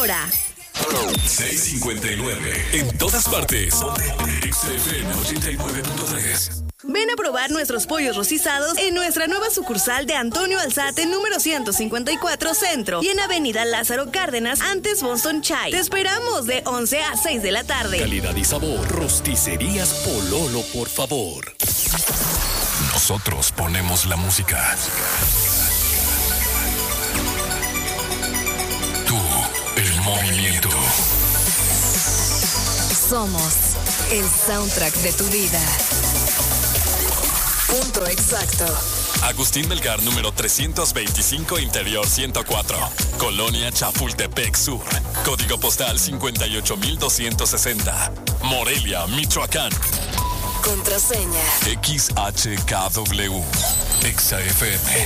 Hora 6:59. En todas partes. XFM 89.3. Ven a probar nuestros pollos rostizados en nuestra nueva sucursal de Antonio Alzate, número 154 Centro, y en Avenida Lázaro Cárdenas, antes Boston Chai. Te esperamos de 11 a 6 de la tarde. Calidad y sabor. Rosticerías Pololo, por favor. Nosotros ponemos la música. Tú, el movimiento. Somos el soundtrack de tu vida. Punto exacto. Agustín Melgar, número 325, Interior 104. Colonia Chapultepec Sur. Código postal 58260. Morelia, Michoacán. Contraseña. XHKW. XFM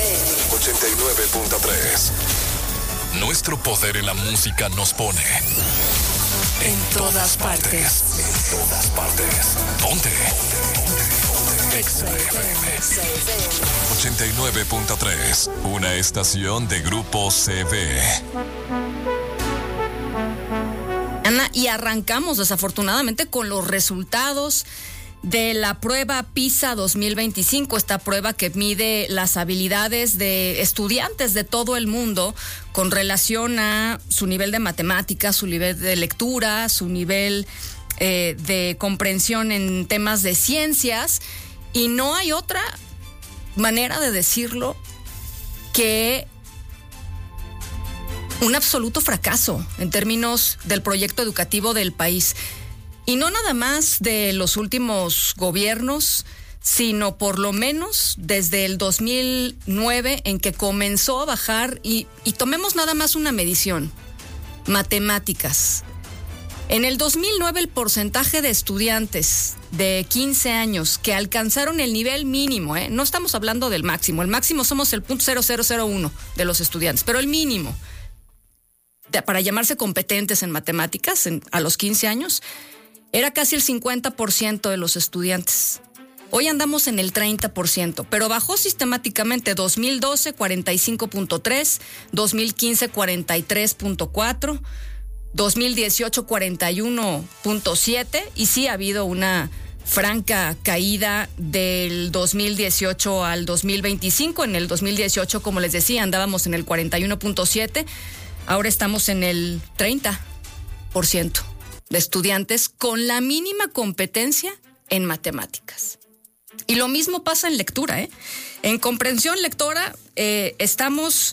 89.3. Nuestro poder en la música nos pone En todas partes. En todas partes. Ponte. XFM 89.3. Una estación de Grupo CV. Ana, y arrancamos desafortunadamente con los resultados de la prueba PISA 2025, esta prueba que mide las habilidades de estudiantes de todo el mundo con relación a su nivel de matemáticas, su nivel de lectura, su nivel de comprensión en temas de ciencias, y no hay otra manera de decirlo que un absoluto fracaso en términos del proyecto educativo del país. Y no nada más de los últimos gobiernos, sino por lo menos desde el 2009 en que comenzó a bajar, y tomemos nada más una medición, matemáticas. En el 2009 el porcentaje de estudiantes de 15 años que alcanzaron el nivel mínimo, no estamos hablando del máximo, el máximo somos el 0.0001 de los estudiantes, pero el mínimo para llamarse competentes en matemáticas a los 15 años, era casi el 50% de los estudiantes. Hoy andamos en el 30%, pero bajó sistemáticamente. 2012, 45.3, 2015, 43.4, 2018, 41.7, y sí ha habido una franca caída del 2018 al 2025. En el 2018, como les decía, andábamos en el 41.7, ahora estamos en el 30% de estudiantes con la mínima competencia en matemáticas. Y lo mismo pasa en lectura, En comprensión lectora estamos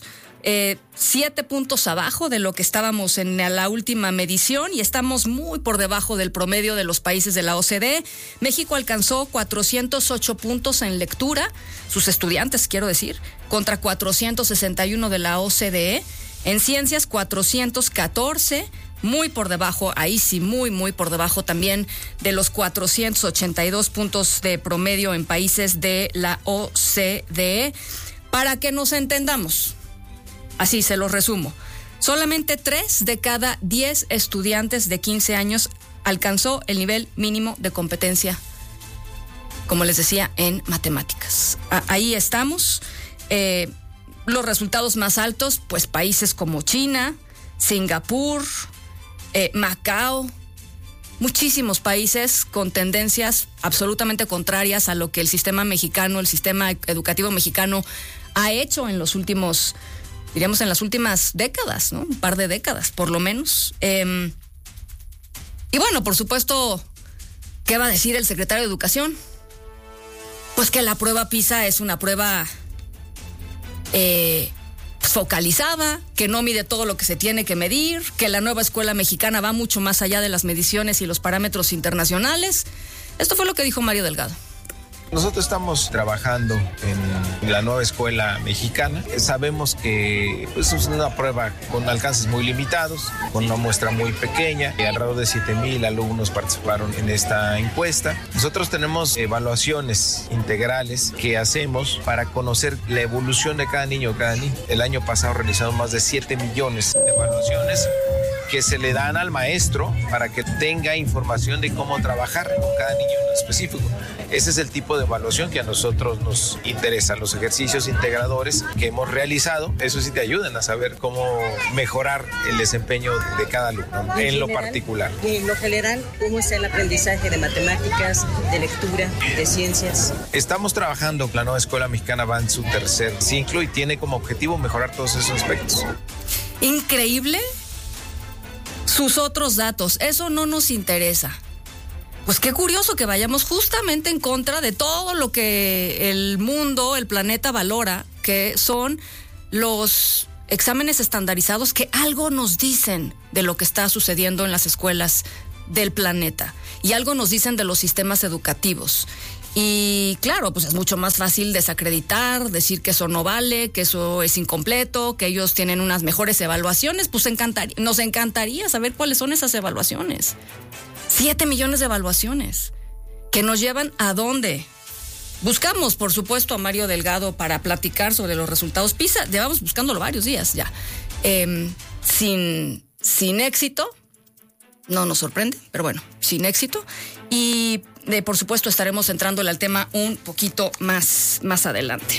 7 puntos abajo de lo que estábamos en la última medición, y estamos muy por debajo del promedio de los países de la OCDE. México alcanzó 408 puntos en lectura, sus estudiantes, quiero decir, contra 461 de la OCDE. En ciencias, 414, muy por debajo, ahí sí, muy por debajo también de los 482 puntos de promedio en países de la OCDE. Para que nos entendamos, así se los resumo, solamente 3 de cada 10 estudiantes de 15 años alcanzó el nivel mínimo de competencia, como les decía, en matemáticas. Ahí estamos. Los resultados más altos, pues países como China, Singapur, Macao, muchísimos países con tendencias absolutamente contrarias a lo que el sistema mexicano, el sistema educativo mexicano ha hecho en los últimos, diríamos en las últimas décadas, ¿no? Un par de décadas, por lo menos. Y bueno, por supuesto, ¿qué va a decir el secretario de Educación? Pues que la prueba PISA es una prueba focalizada, que no mide todo lo que se tiene que medir, que la nueva escuela mexicana va mucho más allá de las mediciones y los parámetros internacionales. Esto fue lo que dijo Mario Delgado. Nosotros estamos trabajando en la nueva escuela mexicana. Sabemos que es una prueba con alcances muy limitados, con una muestra muy pequeña. Alrededor de 7,000 alumnos participaron en esta encuesta. Nosotros tenemos evaluaciones integrales que hacemos para conocer la evolución de cada niño o cada niña. El año pasado realizamos más de 7 millones de evaluaciones evaluaciones que se le dan al maestro para que tenga información de cómo trabajar con cada niño en específico. Ese es el tipo de evaluación que a nosotros nos interesa. Los ejercicios integradores que hemos realizado, eso sí te ayudan a saber cómo mejorar el desempeño de cada alumno en lo particular. Y en lo general, ¿cómo está el aprendizaje de matemáticas, de lectura, de ciencias? Estamos trabajando, la nueva escuela mexicana va en su tercer ciclo y tiene como objetivo mejorar todos esos aspectos. Increíble sus otros datos, eso no nos interesa. Pues qué curioso que vayamos justamente en contra de todo lo que el mundo, el planeta valora, que son los exámenes estandarizados que algo nos dicen de lo que está sucediendo en las escuelas del planeta y algo nos dicen de los sistemas educativos. Y claro, pues es mucho más fácil desacreditar, decir que eso no vale, que eso es incompleto, que ellos tienen unas mejores evaluaciones. Pues nos encantaría saber cuáles son esas evaluaciones. 7 millones de evaluaciones. ¿Que nos llevan a dónde? Buscamos, por supuesto, a Mario Delgado para platicar sobre los resultados PISA. Llevamos buscándolo varios días ya. Sin éxito. No nos sorprende, pero bueno, sin éxito. Y por supuesto estaremos entrándole al tema un poquito más adelante.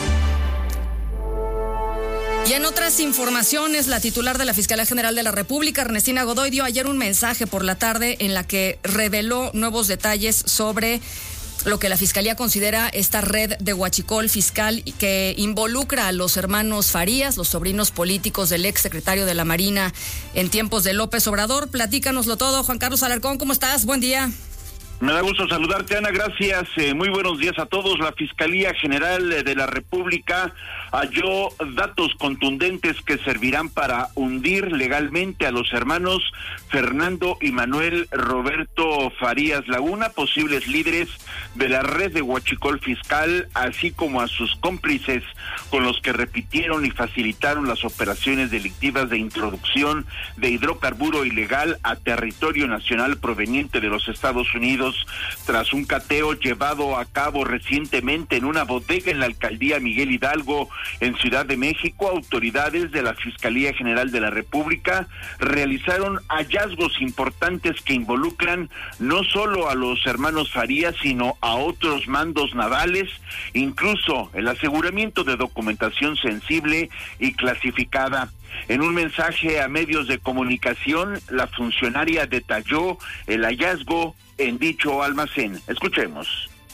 Y en otras informaciones, la titular de la Fiscalía General de la República, Ernestina Godoy, dio ayer un mensaje por la tarde en la que reveló nuevos detalles sobre lo que la Fiscalía considera esta red de huachicol fiscal que involucra a los hermanos Farías, los sobrinos políticos del ex secretario de la Marina en tiempos de López Obrador. Platícanoslo todo. Juan Carlos Alarcón, ¿cómo estás? Buen día. Me da gusto saludarte, Ana, gracias. Muy buenos días a todos. La Fiscalía General de la República halló datos contundentes que servirán para hundir legalmente a los hermanos Fernando y Manuel Roberto Farías Laguna, posibles líderes de la red de huachicol fiscal, así como a sus cómplices con los que repitieron y facilitaron las operaciones delictivas de introducción de hidrocarburo ilegal a territorio nacional proveniente de los Estados Unidos. Tras un cateo llevado a cabo recientemente en una bodega en la alcaldía Miguel Hidalgo, en Ciudad de México, autoridades de la Fiscalía General de la República realizaron hallazgos importantes que involucran no solo a los hermanos Farías, sino a otros mandos navales, incluso el aseguramiento de documentación sensible y clasificada. En un mensaje a medios de comunicación, la funcionaria detalló el hallazgo en dicho almacén. Escuchemos.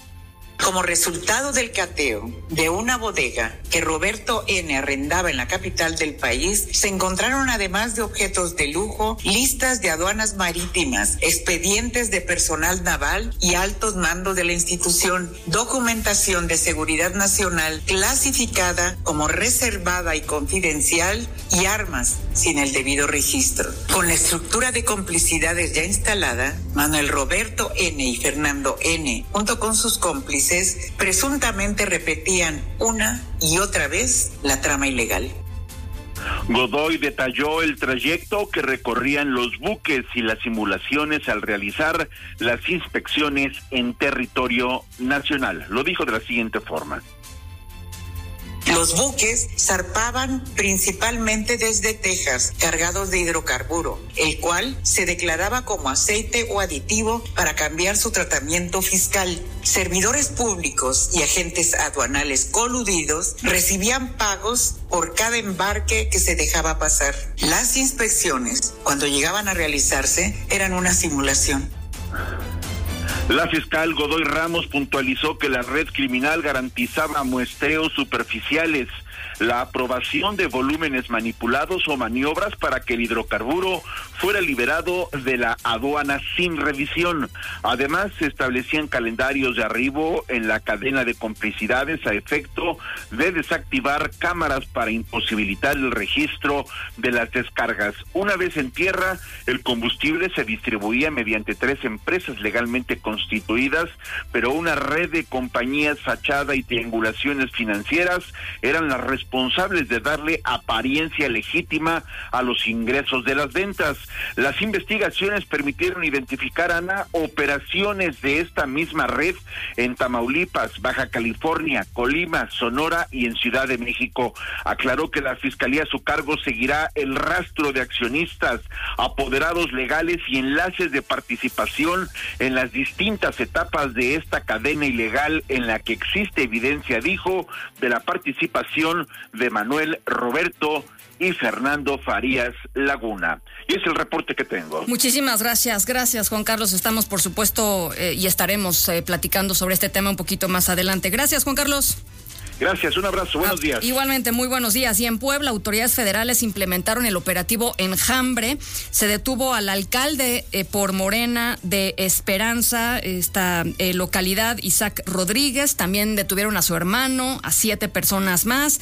Como resultado del cateo de una bodega que Roberto N. arrendaba en la capital del país, se encontraron, además de objetos de lujo, listas de aduanas marítimas, expedientes de personal naval y altos mandos de la institución, documentación de seguridad nacional clasificada como reservada y confidencial y armas sin el debido registro. Con la estructura de complicidades ya instalada, Manuel Roberto N. y Fernando N., junto con sus cómplices, presuntamente repetían una y otra vez la trama ilegal. Godoy detalló el trayecto que recorrían los buques y las simulaciones al realizar las inspecciones en territorio nacional. Lo dijo de la siguiente forma. Los buques zarpaban principalmente desde Texas, cargados de hidrocarburo, el cual se declaraba como aceite o aditivo para cambiar su tratamiento fiscal. Servidores públicos y agentes aduanales coludidos recibían pagos por cada embarque que se dejaba pasar. Las inspecciones, cuando llegaban a realizarse, eran una simulación. La fiscal Godoy Ramos puntualizó que la red criminal garantizaba muestreos superficiales, la aprobación de volúmenes manipulados o maniobras para que el hidrocarburo fuera liberado de la aduana sin revisión. Además, se establecían calendarios de arribo en la cadena de complicidades a efecto de desactivar cámaras para imposibilitar el registro de las descargas. Una vez en tierra, el combustible se distribuía mediante 3 empresas legalmente constituidas, pero una red de compañías fachada y triangulaciones financieras eran las responsables responsables de darle apariencia legítima a los ingresos de las ventas. Las investigaciones permitieron identificar, Ana, operaciones de esta misma red en Tamaulipas, Baja California, Colima, Sonora y en Ciudad de México. Aclaró que la Fiscalía a su cargo seguirá el rastro de accionistas, apoderados legales y enlaces de participación en las distintas etapas de esta cadena ilegal en la que existe evidencia, dijo, de la participación de Manuel, Roberto y Fernando Farías Laguna. Y es el reporte que tengo. Muchísimas gracias, Juan Carlos. Estamos, por supuesto, y estaremos platicando sobre este tema un poquito más adelante. Gracias, Juan Carlos. Gracias, un abrazo, buenos días. Igualmente, muy buenos días. Y en Puebla, autoridades federales implementaron el operativo Enjambre. Se detuvo al alcalde por Morena de Esperanza, esta localidad, Isaac Rodríguez. También detuvieron a su hermano, a 7 personas más.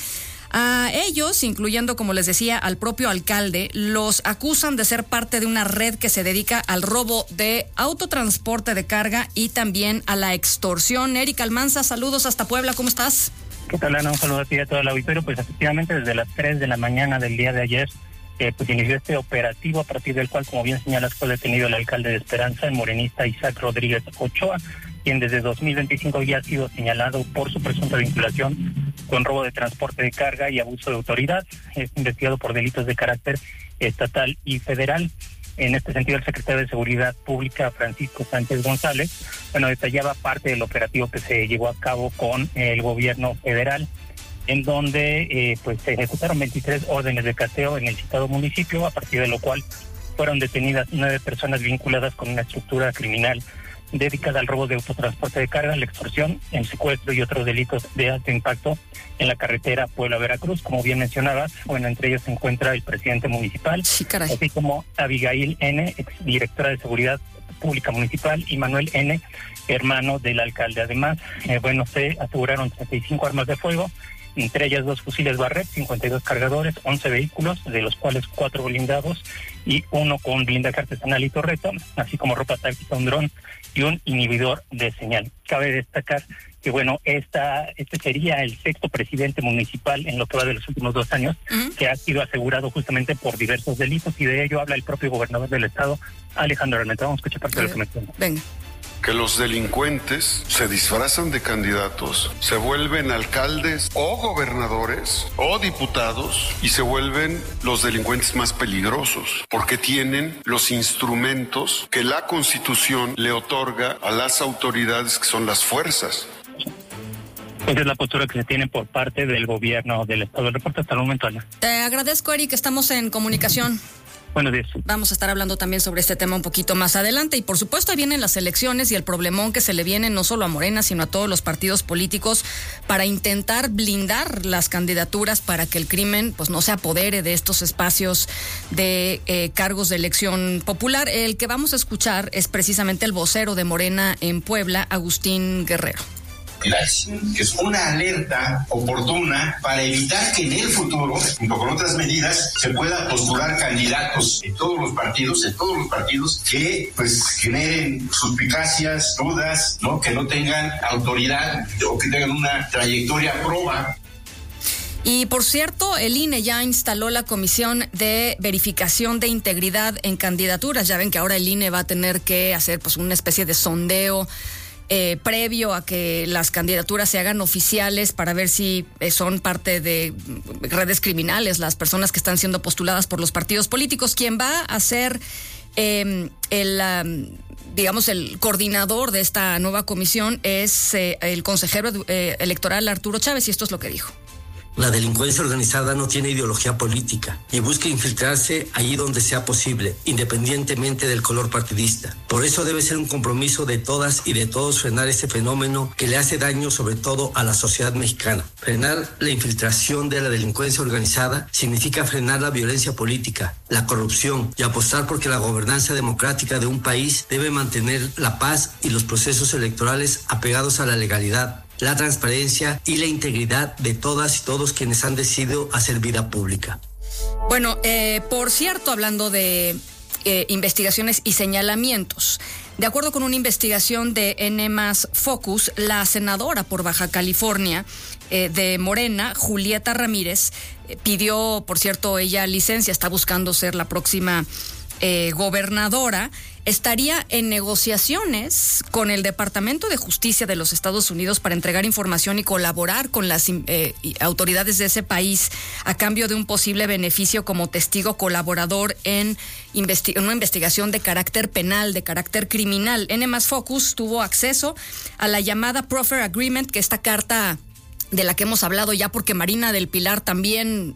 A ellos, incluyendo, como les decía, al propio alcalde, los acusan de ser parte de una red que se dedica al robo de autotransporte de carga y también a la extorsión. Erika Almanza, saludos hasta Puebla, ¿cómo estás? ¿Qué tal, Ana? Un saludo a ti y a todo el auditorio. Pues efectivamente, desde las 3 de la mañana del día de ayer, pues inició este operativo, a partir del cual, como bien señalas, fue detenido el alcalde de Esperanza, el morenista Isaac Rodríguez Ochoa, quien desde 2025 ya ha sido señalado por su presunta vinculación con robo de transporte de carga y abuso de autoridad. Es investigado por delitos de carácter estatal y federal. En este sentido, el secretario de Seguridad Pública, Francisco Sánchez González, detallaba parte del operativo que se llevó a cabo con el gobierno federal, en donde se ejecutaron 23 órdenes de cateo en el citado municipio, a partir de lo cual fueron detenidas 9 personas vinculadas con una estructura criminal dedicada al robo de autotransporte de carga, la extorsión, el secuestro y otros delitos de alto impacto en la carretera Puebla-Veracruz. Como bien mencionabas, entre ellos se encuentra el presidente municipal, así como Abigail N., exdirectora de Seguridad Pública Municipal, y Manuel N., hermano del alcalde. Además, se aseguraron 35 armas de fuego, entre ellas 2 fusiles Barrett, 52 cargadores, 11 vehículos, de los cuales 4 blindados y 1 con blindaje artesanal y torreta, así como ropa táctica, un dron y un inhibidor de señal. Cabe destacar que, este sería el 6º presidente municipal en lo que va de los últimos 2 años, que ha sido asegurado justamente por diversos delitos, y de ello habla el propio gobernador del estado, Alejandro Armenta. Vamos a escuchar parte de lo que menciona. Venga. Que los delincuentes se disfrazan de candidatos, se vuelven alcaldes o gobernadores o diputados y se vuelven los delincuentes más peligrosos porque tienen los instrumentos que la Constitución le otorga a las autoridades, que son las fuerzas. Esa es la postura que se tiene por parte del gobierno del estado. El reporte hasta el momento, Ana. Te agradezco, Eric, estamos en comunicación. Buenos días. Vamos a estar hablando también sobre este tema un poquito más adelante, y por supuesto vienen las elecciones y el problemón que se le viene no solo a Morena, sino a todos los partidos políticos, para intentar blindar las candidaturas para que el crimen no se apodere de estos espacios de cargos de elección popular. El que vamos a escuchar es precisamente el vocero de Morena en Puebla, Agustín Guerrero. Que es una alerta oportuna para evitar que en el futuro, junto con otras medidas, se pueda postular candidatos en todos los partidos que generen suspicacias, dudas, que no tengan autoridad o que tengan una trayectoria proba. Y por cierto, el INE ya instaló la Comisión de Verificación de Integridad en Candidaturas. Ya ven que ahora el INE va a tener que hacer una especie de sondeo previo a que las candidaturas se hagan oficiales, para ver si son parte de redes criminales las personas que están siendo postuladas por los partidos políticos. Quien va a ser el coordinador de esta nueva comisión es el consejero electoral Arturo Chávez, y esto es lo que dijo. La delincuencia organizada no tiene ideología política y busca infiltrarse allí donde sea posible, independientemente del color partidista. Por eso debe ser un compromiso de todas y de todos frenar este fenómeno que le hace daño sobre todo a la sociedad mexicana. Frenar la infiltración de la delincuencia organizada significa frenar la violencia política, la corrupción, y apostar porque la gobernanza democrática de un país debe mantener la paz y los procesos electorales apegados a la legalidad, la transparencia y la integridad de todas y todos quienes han decidido hacer vida pública. Bueno, por cierto, hablando de investigaciones y señalamientos, De acuerdo con una investigación de N+ Focus, la senadora por Baja California de Morena, Julieta Ramírez, pidió, por cierto, ella licencia, está buscando ser la próxima gobernadora, estaría en negociaciones con el Departamento de Justicia de los Estados Unidos para entregar información y colaborar con las autoridades de ese país a cambio de un posible beneficio como testigo colaborador en una investigación de carácter penal, de carácter criminal. N+ Focus tuvo acceso a la llamada Proffer Agreement, que esta carta de la que hemos hablado ya, porque Marina del Pilar también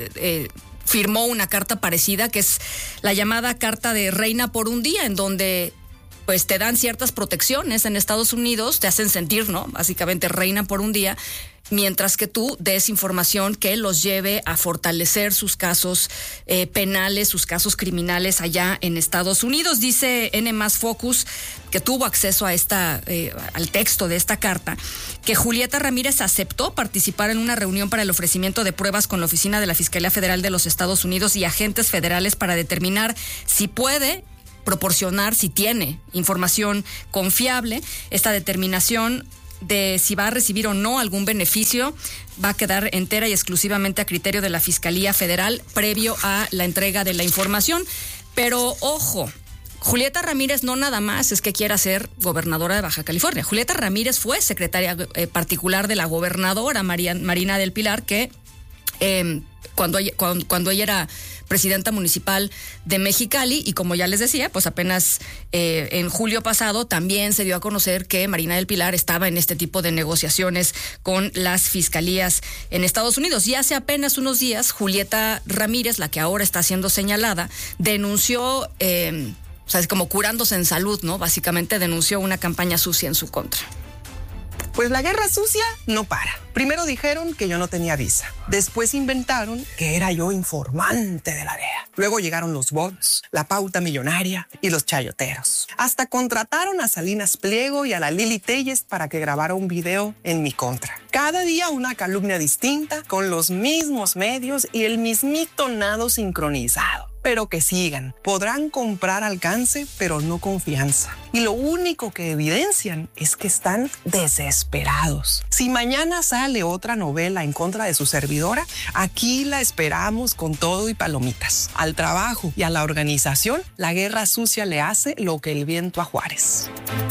firmó una carta parecida, que es la llamada Carta de Reina por un Día, en donde pues te dan ciertas protecciones en Estados Unidos, te hacen sentir, ¿no?, básicamente reina por un día, mientras que tú des información que los lleve a fortalecer sus casos penales, sus casos criminales allá en Estados Unidos. Dice N+ Focus, que tuvo acceso a al texto de esta carta, que Julieta Ramírez aceptó participar en una reunión para el ofrecimiento de pruebas con la Oficina de la Fiscalía Federal de los Estados Unidos y agentes federales para determinar si puede proporcionar, si tiene información confiable. Esta determinación de si va a recibir o no algún beneficio va a quedar entera y exclusivamente a criterio de la Fiscalía Federal previo a la entrega de la información. Pero ojo, Julieta Ramírez no nada más es que quiera ser gobernadora de Baja California. Julieta Ramírez fue secretaria particular de la gobernadora Marina del Pilar, que cuando ella era presidenta municipal de Mexicali, y como ya les decía, pues apenas en julio pasado también se dio a conocer que Marina del Pilar estaba en este tipo de negociaciones con las fiscalías en Estados Unidos. Y hace apenas unos días, Julieta Ramírez, la que ahora está siendo señalada, denunció, o sea, es como curándose en salud, ¿no? Básicamente denunció una campaña sucia en su contra. Pues la guerra sucia no para. Primero dijeron que yo no tenía visa. Después inventaron que era yo informante de la DEA. Luego llegaron los bots, la pauta millonaria y los chayoteros. Hasta contrataron a Salinas Pliego y a la Lili Telles para que grabara un video en mi contra. Cada día una calumnia distinta, con los mismos medios y el mismito nado sincronizado. Pero que sigan. Podrán comprar alcance, pero no confianza. Y lo único que evidencian es que están desesperados. Si mañana sale otra novela en contra de su servidora, aquí la esperamos con todo y palomitas. Al trabajo y a la organización, la guerra sucia le hace lo que el viento a Juárez.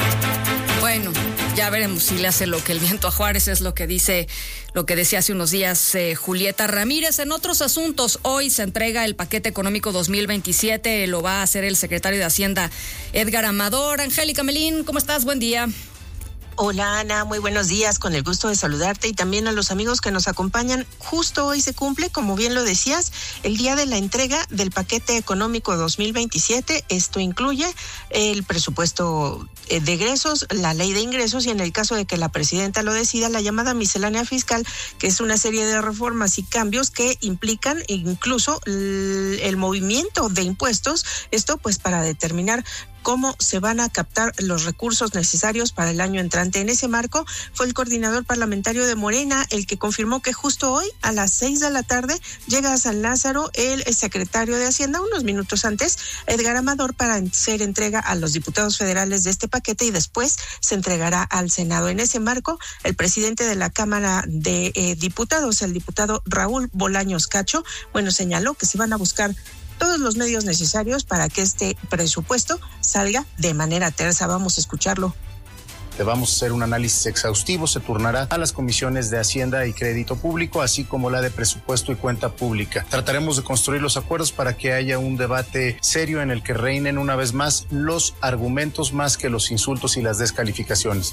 Bueno, ya veremos si le hace lo que el viento a Juárez, es lo que decía hace unos días Julieta Ramírez. En otros asuntos, hoy se entrega el paquete económico 2027, lo va a hacer el secretario de Hacienda, Edgar Amador. Angélica Melín, ¿cómo estás? Buen día. Hola Ana, muy buenos días, con el gusto de saludarte y también a los amigos que nos acompañan. Justo hoy se cumple, como bien lo decías, el día de la entrega del paquete económico 2027. Esto incluye el presupuesto de egresos, la ley de ingresos y, en el caso de que la presidenta lo decida, la llamada miscelánea fiscal, que es una serie de reformas y cambios que implican incluso el movimiento de impuestos. Esto pues para determinar cómo se van a captar los recursos necesarios para el año entrante. En ese marco fue el coordinador parlamentario de Morena el que confirmó que justo hoy a las 6 de la tarde llega a San Lázaro el secretario de Hacienda, unos minutos antes, Edgar Amador, para hacer entrega a los diputados federales de este paquete y después se entregará al Senado. En ese marco, el presidente de la Cámara de Diputados, el diputado Raúl Bolaños Cacho, señaló que se van a buscar todos los medios necesarios para que este presupuesto salga de manera tersa. Vamos a escucharlo. Vamos a hacer un análisis exhaustivo, se turnará a las comisiones de Hacienda y Crédito Público, así como la de Presupuesto y Cuenta Pública. Trataremos de construir los acuerdos para que haya un debate serio en el que reinen una vez más los argumentos más que los insultos y las descalificaciones.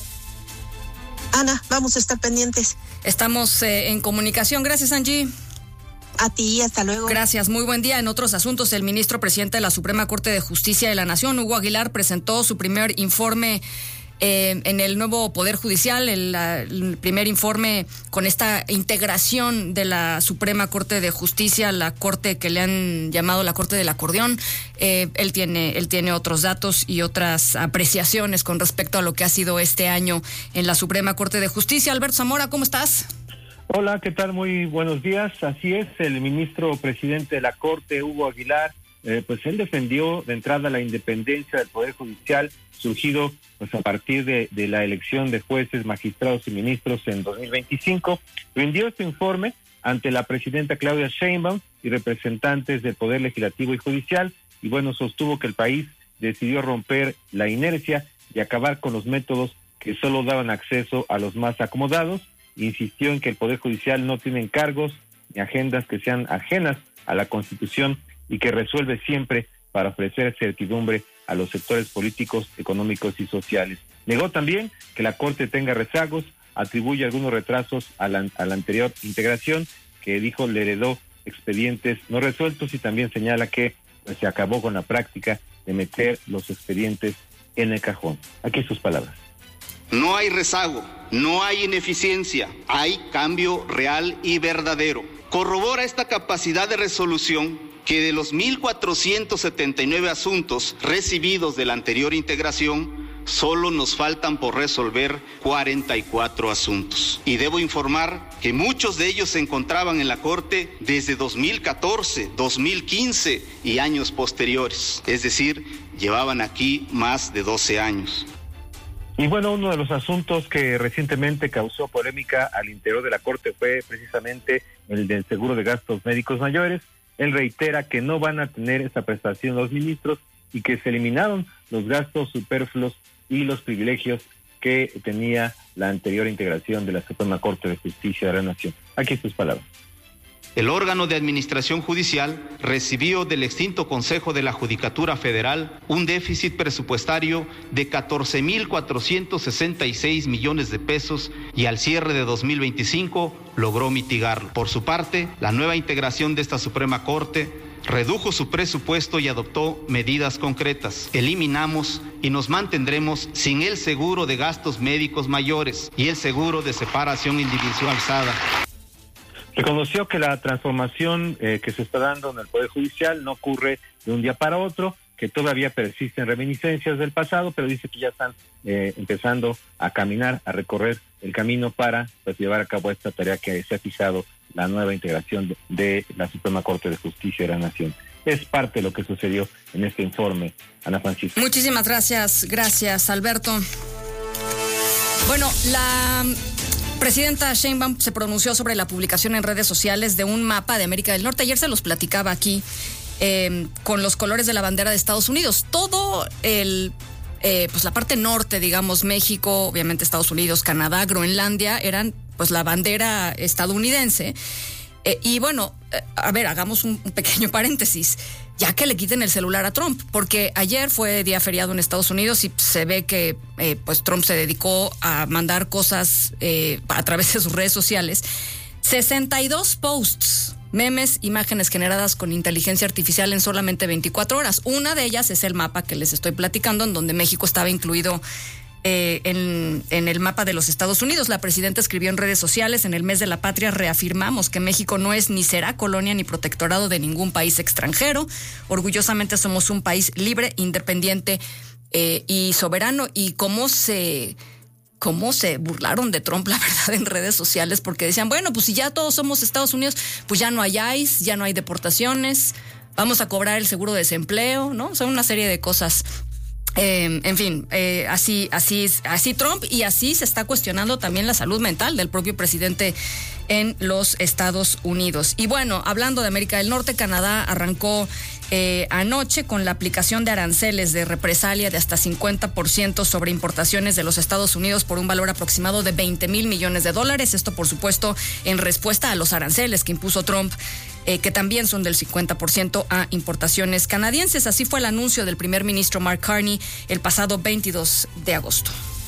Ana, vamos a estar pendientes. Estamos en comunicación. Gracias, Angie. A ti, hasta luego. Gracias, muy buen día. En otros asuntos, el ministro presidente de la Suprema Corte de Justicia de la Nación, Hugo Aguilar, presentó su primer informe en el nuevo Poder Judicial, el primer informe con esta integración de la Suprema Corte de Justicia, la corte que le han llamado la Corte del Acordeón. Él tiene otros datos y otras apreciaciones con respecto a lo que ha sido este año en la Suprema Corte de Justicia. Alberto Zamora, ¿cómo estás? Hola, ¿qué tal? Muy buenos días. Así es, el ministro presidente de la Corte, Hugo Aguilar, pues él defendió de entrada la independencia del Poder Judicial, surgido pues a partir de la elección de jueces, magistrados y ministros en 2025. Rindió este informe ante la presidenta Claudia Sheinbaum y representantes del Poder Legislativo y Judicial, y bueno, sostuvo que el país decidió romper la inercia y acabar con los métodos que solo daban acceso a los más acomodados. Insistió en que el Poder Judicial no tiene encargos ni agendas que sean ajenas a la Constitución y que resuelve siempre para ofrecer certidumbre a los sectores políticos, económicos y sociales. Negó también que la Corte tenga rezagos, atribuye algunos retrasos a la anterior integración, que dijo le heredó expedientes no resueltos, y también señala que pues, se acabó con la práctica de meter los expedientes en el cajón. Aquí sus palabras. No hay rezago, no hay ineficiencia, hay cambio real y verdadero. Corrobora esta capacidad de resolución que de los 1,479 asuntos recibidos de la anterior integración, solo nos faltan por resolver 44 asuntos. Y debo informar que muchos de ellos se encontraban en la Corte desde 2014, 2015 y años posteriores. Es decir, llevaban aquí más de 12 años. Y bueno, uno de los asuntos que recientemente causó polémica al interior de la Corte fue precisamente el del seguro de gastos médicos mayores. Él reitera que no van a tener esta prestación los ministros y que se eliminaron los gastos superfluos y los privilegios que tenía la anterior integración de la Suprema Corte de Justicia de la Nación. Aquí sus palabras. El órgano de administración judicial recibió del extinto Consejo de la Judicatura Federal un déficit presupuestario de 14,466 millones de pesos y al cierre de 2025 logró mitigarlo. Por su parte, la nueva integración de esta Suprema Corte redujo su presupuesto y adoptó medidas concretas. Eliminamos y nos mantendremos sin el seguro de gastos médicos mayores y el seguro de separación individualizada. Reconoció que la transformación que se está dando en el Poder Judicial no ocurre de un día para otro, que todavía persisten reminiscencias del pasado, pero dice que ya están empezando a caminar, a recorrer el camino para pues, llevar a cabo esta tarea que se ha fijado la nueva integración de la Suprema Corte de Justicia de la Nación. Es parte de lo que sucedió en este informe, Ana Francisca. Muchísimas gracias, Alberto. Bueno, la presidenta Sheinbaum se pronunció sobre la publicación en redes sociales de un mapa de América del Norte. Ayer se los platicaba aquí con los colores de la bandera de Estados Unidos. Todo pues la parte norte, digamos, México, obviamente Estados Unidos, Canadá, Groenlandia, eran pues la bandera estadounidense. Y bueno, a ver, hagamos un pequeño paréntesis. Ya que le quiten el celular a Trump, porque ayer fue día feriado en Estados Unidos y se ve que pues Trump se dedicó a mandar cosas a través de sus redes sociales. 62 posts, memes, imágenes generadas con inteligencia artificial en solamente 24 horas. Una de ellas es el mapa que les estoy platicando, en donde México estaba incluido en el mapa de los Estados Unidos. La presidenta escribió en redes sociales: en el mes de la patria reafirmamos que México no es ni será colonia ni protectorado de ningún país extranjero. Orgullosamente somos un país libre, independiente y soberano. Y cómo se burlaron de Trump, la verdad, en redes sociales, porque decían, bueno, pues si ya todos somos Estados Unidos, pues ya no hay ICE, ya no hay deportaciones, vamos a cobrar el seguro de desempleo, ¿no? O sea, una serie de cosas. En fin, así Trump, y así se está cuestionando también la salud mental del propio presidente en los Estados Unidos. Y bueno, hablando de América del Norte, Canadá arrancó anoche con la aplicación de aranceles de represalia de hasta 50% sobre importaciones de los Estados Unidos por un valor aproximado de $20,000 millones. Esto, por supuesto, en respuesta a los aranceles que impuso Trump, que también son del 50% a importaciones canadienses. Así fue el anuncio del primer ministro Mark Carney el pasado 22 de agosto.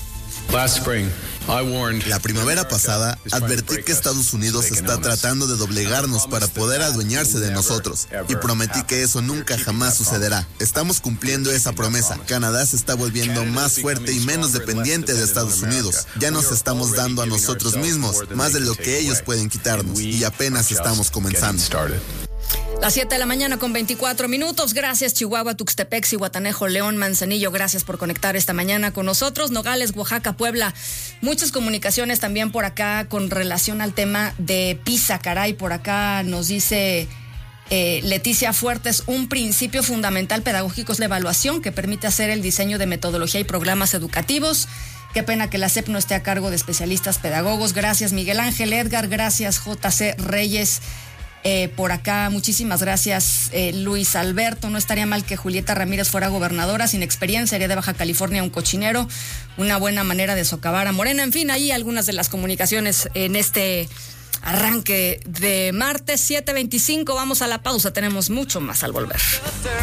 La primavera pasada advertí que Estados Unidos está tratando de doblegarnos para poder adueñarse de nosotros, y prometí que eso nunca jamás sucederá. Estamos cumpliendo esa promesa. Canadá se está volviendo más fuerte y menos dependiente de Estados Unidos. Ya nos estamos dando a nosotros mismos más de lo que ellos pueden quitarnos, y apenas estamos comenzando. Las 7 de la mañana con 24 minutos. Gracias, Chihuahua, Tuxtepec, Zihuatanejo, León, Manzanillo. Gracias por conectar esta mañana con nosotros. Nogales, Oaxaca, Puebla. Muchas comunicaciones también por acá con relación al tema de PISA. Caray, por acá nos dice Leticia Fuertes, un principio fundamental pedagógico es la evaluación que permite hacer el diseño de metodología y programas educativos. Qué pena que la SEP no esté a cargo de especialistas pedagogos. Gracias, Miguel Ángel Edgar. Gracias, JC Reyes. Por acá, muchísimas gracias, Luis Alberto. No estaría mal que Julieta Ramírez fuera gobernadora, sin experiencia, haría de Baja California un cochinero, una buena manera de socavar a Morena. En fin, ahí algunas de las comunicaciones en este arranque de martes 7:25. Vamos a la pausa, tenemos mucho más al volver.